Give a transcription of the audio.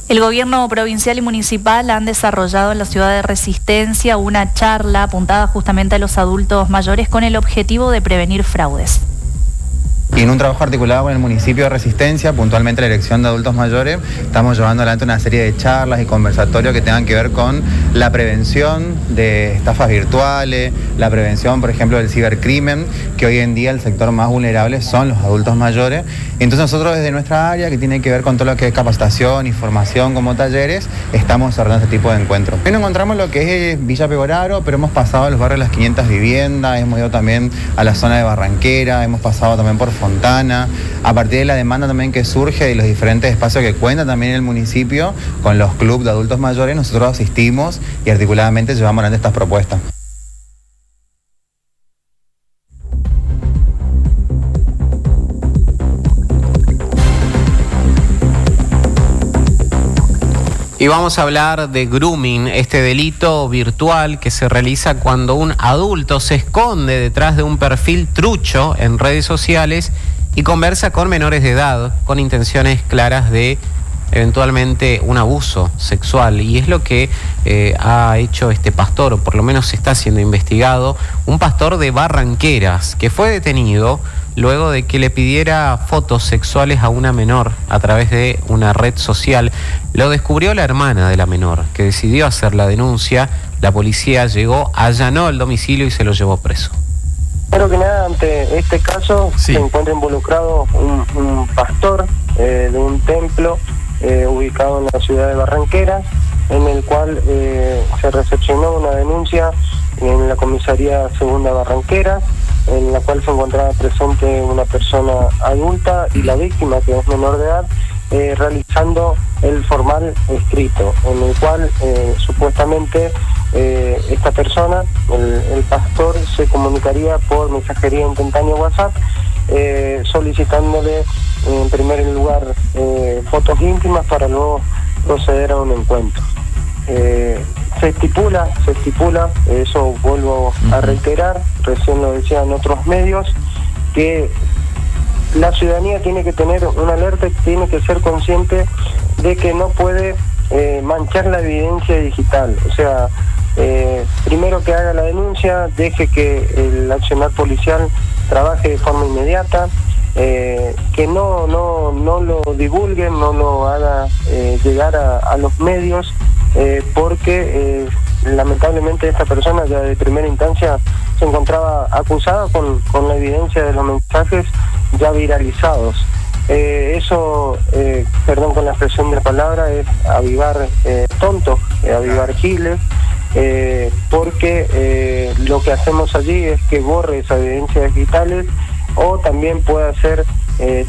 El gobierno provincial y municipal han desarrollado en la ciudad de Resistencia una charla apuntada justamente a los adultos mayores con el objetivo de prevenir fraudes. Y en un trabajo articulado con el municipio de Resistencia, puntualmente la Dirección de Adultos Mayores, estamos llevando adelante una serie de charlas y conversatorios que tengan que ver con la prevención de estafas virtuales, la prevención, por ejemplo, del cibercrimen, que hoy en día el sector más vulnerable son los adultos mayores. Entonces nosotros desde nuestra área, que tiene que ver con todo lo que es capacitación y formación como talleres, estamos desarrollando este tipo de encuentros. Hoy nos encontramos lo que es Villa Pegoraro, pero hemos pasado a los barrios de las 500 viviendas, hemos ido también a la zona de Barranquera, hemos pasado también por Fontana, a partir de la demanda también que surge de los diferentes espacios que cuenta también el municipio con los clubes de adultos mayores, nosotros asistimos y articuladamente llevamos adelante estas propuestas. Y vamos a hablar de grooming, este delito virtual que se realiza cuando un adulto se esconde detrás de un perfil trucho en redes sociales y conversa con menores de edad con intenciones claras de eventualmente un abuso sexual. Y es lo que ha hecho este pastor, o por lo menos está siendo investigado, un pastor de Barranqueras que fue detenido luego de que le pidiera fotos sexuales a una menor a través de una red social. Lo descubrió la hermana de la menor, que decidió hacer la denuncia. La policía llegó, allanó el domicilio y se lo llevó preso. Primero que nada, ante este caso se encuentra involucrado un pastor de un templo ubicado en la ciudad de Barranqueras, en el cual se recepcionó una denuncia en la comisaría segunda Barranqueras, en la cual se encontraba presente una persona adulta y la víctima, que es menor de edad, realizando el formal escrito, en el cual supuestamente esta persona, el pastor, se comunicaría por mensajería instantánea WhatsApp, solicitándole en primer lugar fotos íntimas para luego proceder a un encuentro. Se estipula, eso vuelvo a reiterar, recién lo decían otros medios, que la ciudadanía tiene que tener una alerta y tiene que ser consciente de que no puede manchar la evidencia digital. O sea, primero que haga la denuncia, deje que el accionar policial trabaje de forma inmediata, que no lo divulguen, no lo haga llegar a los medios, porque lamentablemente esta persona ya de primera instancia se encontraba acusada con la evidencia de los mensajes ya viralizados. Eso, perdón con la expresión de la palabra, es avivar tontos, avivar giles, porque lo que hacemos allí es que borre esas evidencias digitales o también puede hacer